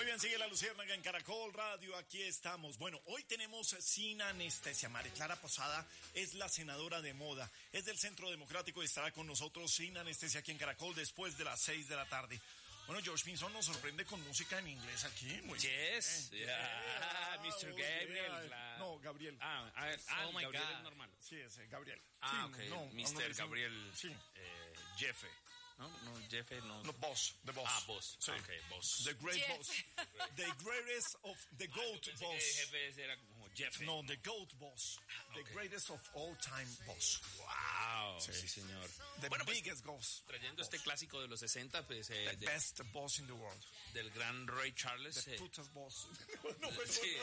Muy bien, sigue La Luciérnaga en Caracol Radio, aquí estamos. Bueno, hoy tenemos Sin Anestesia. María Clara Posada es la senadora de moda, es del Centro Democrático y estará con nosotros Sin Anestesia aquí en Caracol después de las 6 de la tarde. Bueno, George Pinson nos sorprende con música en inglés aquí. Muy yes, bien. Mr. Gabriel. No, Gabriel. Oh my Gabriel God. Es normal. Sí, es Gabriel. Ok, no, Mr. Gabriel. Sí. Jefe. No, Jefe no. No, Boss, the Boss. Boss. Sí. Ok, Boss. The Great Jeff. Boss. The greatest of the GOAT Pensé Boss. que jefe era como Jefe. No, the GOAT Boss. The greatest of all time boss. Wow, Sí. sí señor. The Bueno, pues, biggest boss. trayendo este clásico de los 60, pues, The best boss in the world. del gran Ray Charles. The putas boss. No, Sí,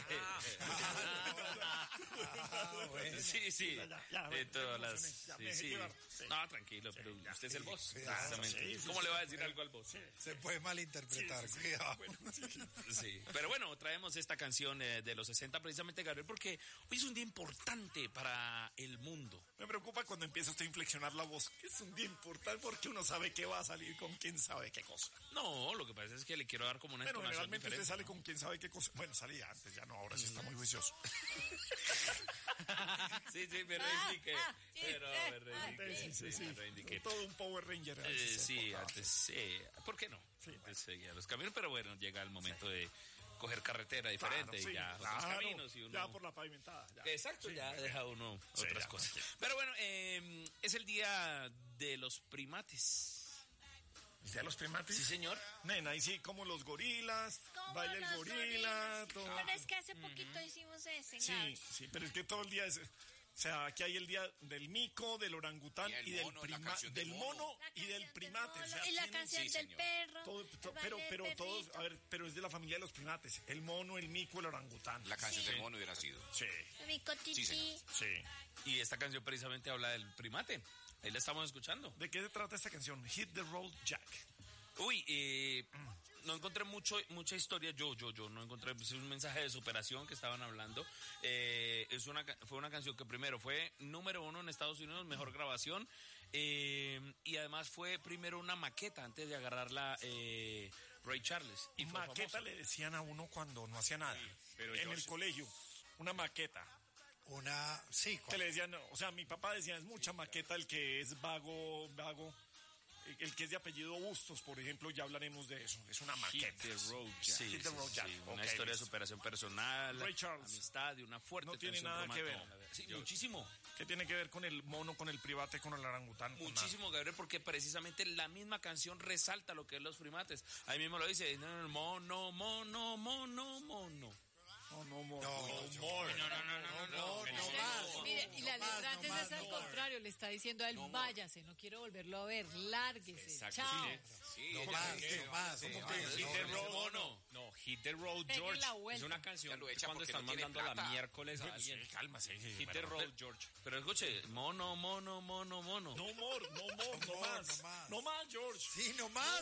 bueno. sí. Ya, De todas me las. emocioné, ya, me Sí. dejé llevar. Sí. No, tranquilo, pero usted es el boss. Cuidado. Precisamente. Sí, ¿Cómo le va a sí. decir algo al boss? Se puede malinterpretar, cuidado. Sí, pero bueno, traemos esta canción de los 60 precisamente, Gabriel, porque hoy es un día importante para el mundo. Me preocupa cuando empieza usted a inflexionar la voz, que es un día importante porque uno sabe que va a salir con quién sabe qué cosa. No, lo que pasa es que le quiero dar como una Pero entonación generalmente diferente. usted sale con quién sabe qué cosa. Bueno, salía antes, ya no, ahora sí está muy juicioso. Sí, me reivindiqué. Sí. Pero me reivindiqué. Sí. Me reivindiqué. Todo un Power Ranger. Antes, Sí, portaba. antes sí. ¿Por qué no? Sí, Antes seguía los caminos, pero bueno, llega el momento de coger carretera diferente Claro, sí, y ya otros claro, caminos y uno... ya por la pavimentada. Ya. Exacto, Sí, ya deja uno Sí, otras ya, cosas. sí. Pero bueno, es el día de los primates. ¿Ya los primates? Sí, señor. Nena, y sí, como los gorilas, Como baila el los gorila, gorilas. todo. Pero es que hace poquito hicimos ese, Sí, pero es que todo el día es... O sea, aquí hay el día del mico, del orangután Y el y del mono, la primate. canción del Del mono. mono y del primate. O sea, y la tienen- canción sí, del señor. perro. todo- el baile pero del todos, perrito. a ver, pero es de la familia de los primates. El mono, el mico, el orangután. La canción Sí. del mono hubiera sido. Sí, Mi cotiti. Sí, señor. sí. Y esta canción precisamente habla del primate. Ahí la estamos escuchando. ¿De qué se trata esta canción? Hit the Road Jack. Uy, no encontré mucha historia. Yo no encontré, pues, un mensaje de superación que estaban hablando. Fue una canción que primero fue número 1 en Estados Unidos, mejor grabación. Y además fue primero una maqueta antes de agarrarla Ray Charles. Y fue Maqueta famosa. le decían a uno cuando no hacía nada. pero en yo el sé. colegio, una maqueta. Sí, Que le decían, o sea, mi papá decía, es mucha maqueta el que es vago. El que es de apellido Bustos, por ejemplo, ya hablaremos de eso. Es una maqueta. Hit the Road Jack. Sí, Hit the Road Jack. una Ok, historia de listo. superación personal, Ray Charles. amistad y una fuerte No tiene tensión nada que romántica. ver. Sí, muchísimo. ¿Qué tiene que ver con el mono, con el primate, con el orangután? Con Muchísimo, Gabriel, porque precisamente la misma canción resalta lo que es los primates. Ahí mismo lo dice, mono. nada. No, No, Mire, y la letra antes es al contrario, le está diciendo a él, váyase, no quiero volverlo a ver, lárguese, chao. Sí, no ella más, que- no más. sí, no no, más. no, Hit no, the no, road, no, mono. No, Hit the Road Pegue George la vuelta. es una Ya canción lo que echa cuando porque están no tiene mandando la plata. miércoles a alguien. Cálmase. Hit the Road George. Pero escuche, mono. No more, no más. No más, George. Sí, no más,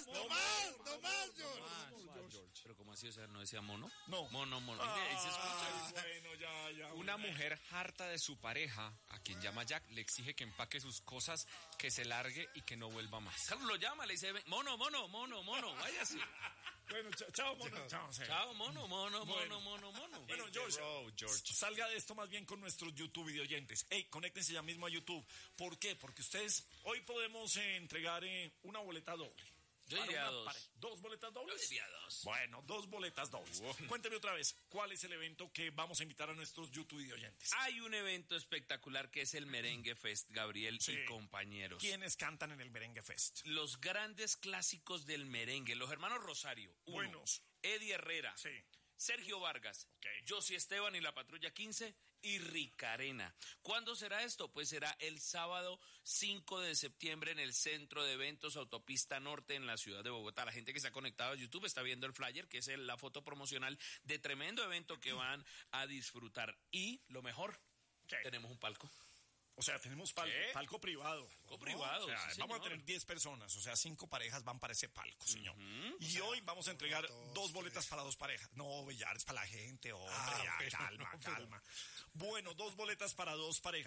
George. Pero como así, o sea, no decía mono. No. Mono. Mire, ahí se escucha. Bueno, ya. Una mujer harta de su pareja, a quien llama Jack, le exige que empaque sus cosas, que se largue y que no vuelva más. Carlos lo llama, le dice, mono, váyase. Bueno, chao, mono. Chao, sí. Chao, mono. Bueno, George, salga de esto más bien con nuestros YouTube videoyentes. Hey, conéctense ya mismo a YouTube. ¿Por qué? Porque ustedes hoy podemos entregar una boleta doble. Yo Para diría una dos. pareja. ¿Dos boletas dobles? Yo diría dos. Bueno, 2 boletas dobles. Cuénteme otra vez, ¿cuál es el evento que vamos a invitar a nuestros YouTube videoyentes? Hay un evento espectacular que es el Merengue Fest, Gabriel Sí. y compañeros. ¿Quiénes cantan en el Merengue Fest? Los grandes clásicos del merengue, los hermanos Rosario, uno. Buenos. Eddie Herrera, Sí. Sergio Vargas, Ok. Josie Esteban y la Patrulla 15 y Ricarena. ¿Cuándo será esto? Pues será el sábado 5 de septiembre en el Centro de Eventos Autopista Norte en la ciudad de Bogotá. La gente que está conectada a YouTube está viendo el flyer, que es la foto promocional de tremendo evento que van a disfrutar. Y lo mejor, ¿Qué? tenemos un palco. O sea, tenemos palco privado. Palco privado, O sea, sí, vamos a señor. tener 10 personas, o sea, 5 parejas van para ese palco, señor. Y hoy vamos a entregar 2 boletas para 2 parejas. No, Bellar, es para la gente, hombre, ya, bueno, calma. Bueno, 2 boletas para 2 parejas.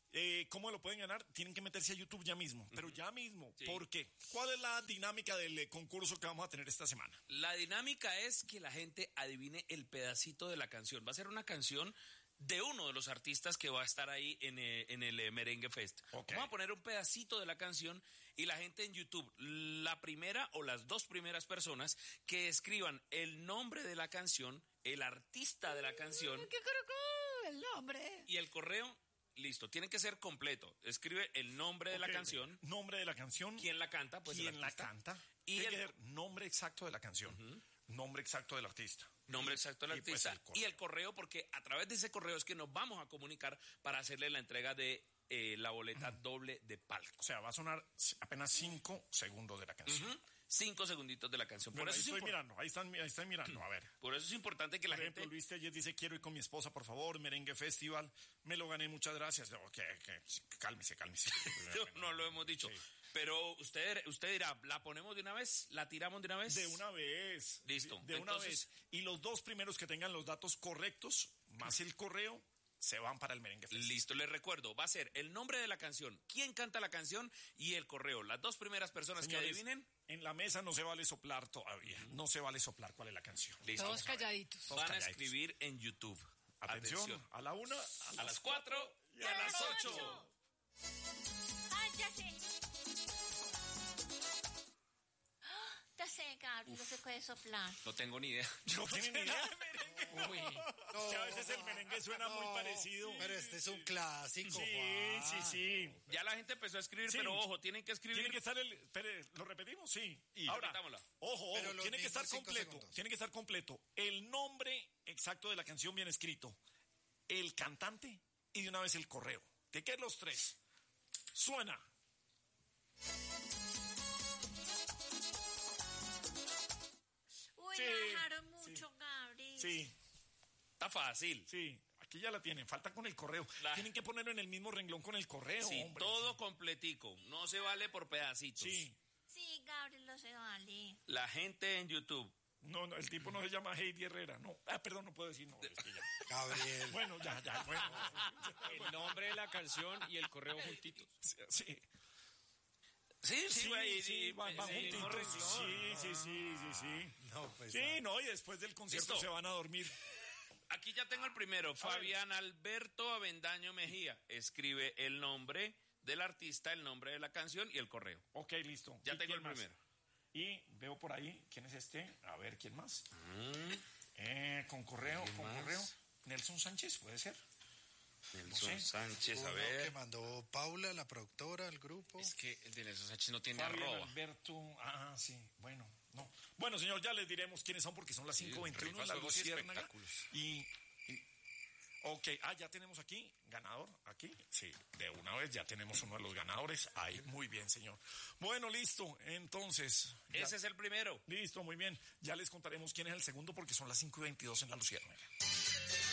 ¿Cómo lo pueden ganar? Tienen que meterse a YouTube ya mismo, pero ya mismo. Sí. ¿Por qué? ¿Cuál es la dinámica del concurso que vamos a tener esta semana? La dinámica es que la gente adivine el pedacito de la canción. Va a ser una canción de uno de los artistas que va a estar ahí en el Merengue Fest. Ok. Vamos a poner un pedacito de la canción y la gente en YouTube, la primera o las dos primeras personas que escriban el nombre de la canción, el artista de la canción ¿Qué creo el nombre? y el correo, listo. Tiene que ser completo. Escribe el nombre de la Ok, canción, Nombre de la canción. quién la canta, pues el ¿Quién la artista. canta? Y Tiene el- que ser nombre exacto de la canción. Nombre exacto del artista. Nombre exacto del Y, pues, artista el correo. y el correo, porque a través de ese correo es que nos vamos a comunicar para hacerle la entrega de la boleta doble de palco. O sea, va a sonar apenas 5 segundos de la canción. 5 segunditos de la canción. Bueno, ahí eso estoy es mirando, ahí están mirando. A ver. por eso es importante que la Por ejemplo, gente... Luis Telles dice, quiero ir con mi esposa, por favor, Merengue Festival. Me lo gané, muchas gracias. No, cálmese. No lo hemos dicho. Sí. Pero usted dirá, ¿la ponemos de una vez? ¿La tiramos de una vez? De una vez. Listo. De una Entonces- vez. Y los dos primeros que tengan los datos correctos, más el correo, se van para el Merengue Festival. Listo, les recuerdo, va a ser el nombre de la canción, quién canta la canción y el correo. Las dos primeras personas Señores, que adivinen, en la mesa no se vale soplar todavía. No se vale soplar cuál es la canción. listo. Todos calladitos. Todos Van a calladitos. escribir en YouTube. Atención, a la 1, A las 4 y a las 8. Ah, ya sé. Ya sé, Gabriel, no se puede soplar. No tengo ni idea. No tienen ni idea. Uy, Es que a veces el merengue suena muy parecido. Pero este es un clásico, Sí, Juan. sí. Ya la gente empezó a escribir, Sí. pero ojo, tienen que escribir. Tiene que estar espere, ¿lo repetimos? Sí. Y Ahora, repitámosla. ojo, Pero los tiene que estar mismos 5 completo. segundos. Tiene que estar completo. El nombre exacto de la canción bien escrito. El cantante y de una vez el correo. ¿De qué los tres? Suena. Uy, Sí, la bajaron mucho, Gabriel. Sí, Está fácil. sí. Aquí ya la tienen. Falta con el correo. La- Tienen que ponerlo en el mismo renglón con el correo, Sí, hombre. todo completico. No se vale por pedacitos. Sí. Sí, Gabriel, no se vale. La gente en YouTube. No, el tipo no se llama Heidi Herrera. No. Perdón, no puedo decir no. Es que ya. Gabriel. Bueno, ya, bueno. el nombre de la canción y el correo juntitos. Sí. Sí, güey. Sí, van juntitos. Sí. No, pues. Sí, no, y después del concierto Listo. se van a dormir. Aquí ya tengo el primero. Fabián Alberto Avendaño Mejía. Escribe el nombre del artista, el nombre de la canción y el correo. Ok, listo. Ya ¿Y tengo quién el más? primero. Y veo por ahí, ¿quién es este? A ver, ¿quién más? Con correo. Nelson Sánchez, ¿puede ser? Nelson sé. Sánchez, a Uno ver. que mandó Paula, la productora, el grupo. Es que el de Nelson Sánchez no tiene Fabián arroba. Alberto. Ah, sí, bueno, no. Bueno, señor, ya les diremos quiénes son porque son las 5:21 en rifas, la juegos y Luciérnaga. espectáculos. Ok, ya tenemos aquí, ganador, aquí, sí, de una vez ya tenemos uno de los ganadores, ahí, muy bien, señor. Bueno, listo, entonces, ya- Ese es el primero. listo, muy bien, ya les contaremos quién es el segundo porque son las 5:22 en la Luciérnaga.